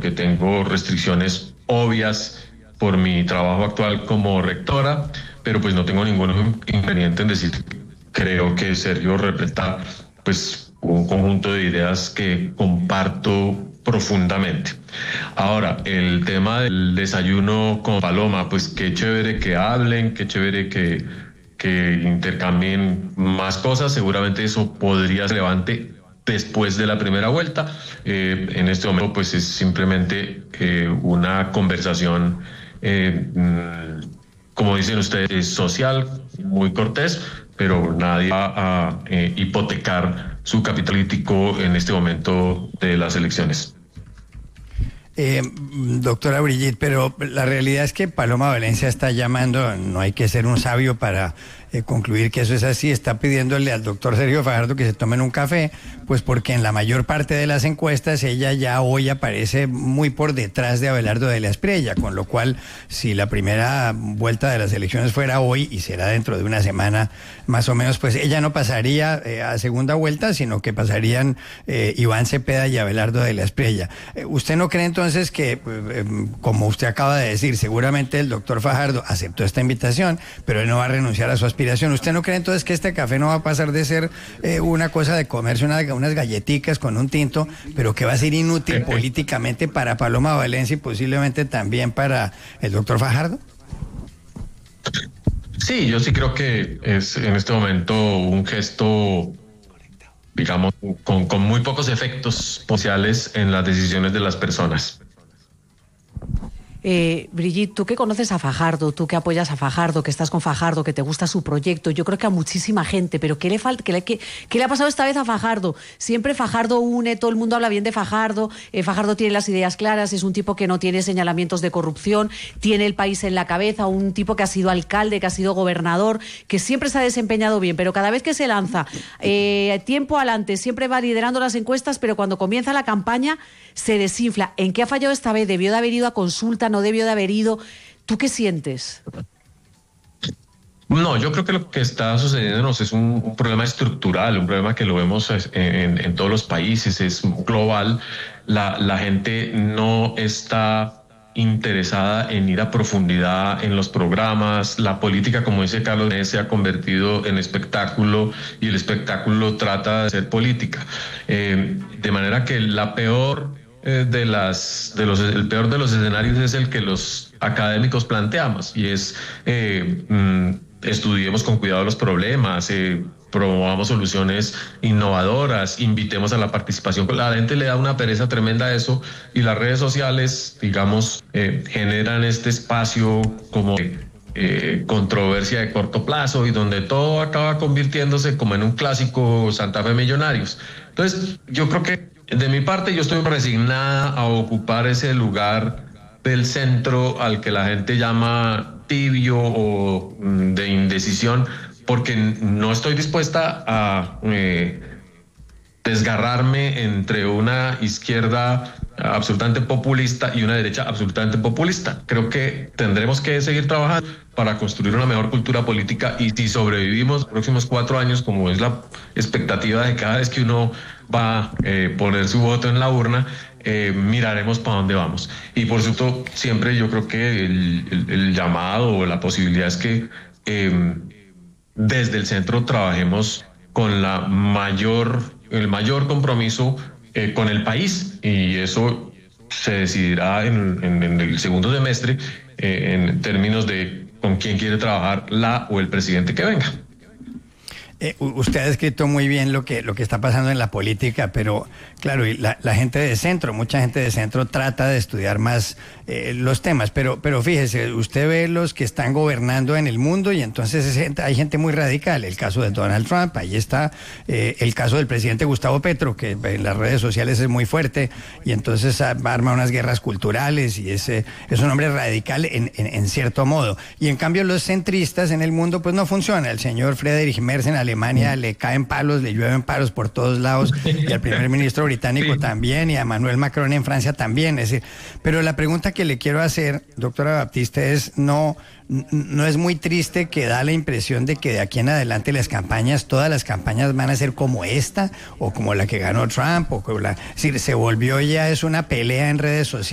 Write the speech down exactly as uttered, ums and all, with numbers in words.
porque tengo restricciones obvias por mi trabajo actual como rectora, pero pues no tengo ningún inconveniente en decir que creo que Sergio representa pues un conjunto de ideas que comparto profundamente. Ahora, el tema del desayuno con Paloma, pues qué chévere que hablen, qué chévere que, que intercambien más cosas. Seguramente eso podría ser relevante después de la primera vuelta. Eh, en este momento, pues es simplemente eh, una conversación, eh, como dicen ustedes, social, muy cortés, pero nadie va a eh, hipotecar su capital político en este momento de las elecciones. Eh, doctora Brigitte, pero la realidad es que Paloma Valencia está llamando, no hay que ser un sabio para eh, concluir que eso es así, está pidiéndole al doctor Sergio Fajardo que se tomen un café, pues porque en la mayor parte de las encuestas ella ya hoy aparece muy por detrás de Abelardo de la Espriella, con lo cual si la primera vuelta de las elecciones fuera hoy y será dentro de una semana más o menos, pues ella no pasaría eh, a segunda vuelta, sino que pasarían eh, Iván Cepeda y Abelardo de la Espriella. Eh, ¿Usted no cree entonces Entonces que, eh, como usted acaba de decir, seguramente el doctor Fajardo aceptó esta invitación, pero él no va a renunciar a su aspiración? ¿Usted no cree entonces que este café no va a pasar de ser eh, una cosa de comerse una, unas galletitas con un tinto, pero que va a ser inútil políticamente para Paloma Valencia y posiblemente también para el doctor Fajardo? Sí, yo sí creo que es en este momento un gesto, digamos, con, con muy pocos efectos sociales en las decisiones de las personas. Eh, Brigitte, tú que conoces a Fajardo, tú que apoyas a Fajardo, que estás con Fajardo, que te gusta su proyecto, yo creo que a muchísima gente, pero ¿qué le falta? ¿Qué le, qué, qué le ha pasado esta vez a Fajardo? Siempre Fajardo une, todo el mundo habla bien de Fajardo, eh, Fajardo tiene las ideas claras, es un tipo que no tiene señalamientos de corrupción, tiene el país en la cabeza, un tipo que ha sido alcalde, que ha sido gobernador, que siempre se ha desempeñado bien, pero cada vez que se lanza eh, tiempo adelante, siempre va liderando las encuestas, pero cuando comienza la campaña se desinfla. ¿En qué ha fallado esta vez? ¿Debió de haber ido a consulta? ¿No debió de haber ido? ¿Tú qué sientes? No, yo creo que lo que está sucediéndonos es un, un problema estructural, un problema que lo vemos en, en todos los países, es global. La, la gente no está interesada en ir a profundidad en los programas. La política, como dice Carlos, se ha convertido en espectáculo y el espectáculo trata de ser política. Eh, de manera que la peor de las de los el peor de los escenarios es el que los académicos planteamos, y es eh, mm, estudiemos con cuidado los problemas, eh, promovamos soluciones innovadoras, invitemos a la participación. La gente le da una pereza tremenda a eso, y las redes sociales, digamos, eh, generan este espacio como eh, controversia de corto plazo, y donde todo acaba convirtiéndose como en un clásico Santa Fe Millonarios. Entonces, yo creo que de mi parte, yo estoy resignada a ocupar ese lugar del centro al que la gente llama tibio o de indecisión, porque no estoy dispuesta a eh, desgarrarme entre una izquierda absolutamente populista y una derecha absolutamente populista. Creo que tendremos que seguir trabajando para construir una mejor cultura política, y si sobrevivimos los próximos cuatro años, como es la expectativa de cada vez que uno va a eh, poner su voto en la urna, eh, miraremos para dónde vamos. Y por supuesto, siempre yo creo que el, el, el llamado o la posibilidad es que eh, desde el centro trabajemos con la mayor, el mayor compromiso eh, con el país, y eso se decidirá en, en, en el segundo semestre eh, en términos de con quién quiere trabajar la o el presidente que venga. Eh, usted ha descrito muy bien lo que, lo que está pasando en la política, pero claro, y la, la gente de centro, mucha gente de centro trata de estudiar más eh, los temas, pero, pero fíjese, usted ve los que están gobernando en el mundo y entonces es gente, hay gente muy radical. El caso de Donald Trump, ahí está eh, el caso del presidente Gustavo Petro, que en las redes sociales es muy fuerte y entonces arma unas guerras culturales y es, eh, es un hombre radical en, en, en cierto modo. Y en cambio los centristas en el mundo pues no funciona. El señor Friedrich Merz en Alemania le caen palos, le llueven palos por todos lados, y al primer ministro británico sí. también, y a Emmanuel Macron en Francia también. Es decir, pero la pregunta que le quiero hacer, doctora Baptista, es no, no es muy triste que da la impresión de que de aquí en adelante las campañas, todas las campañas van a ser como esta, o como la que ganó Trump, o como la, es decir, se volvió ya es una pelea en redes sociales.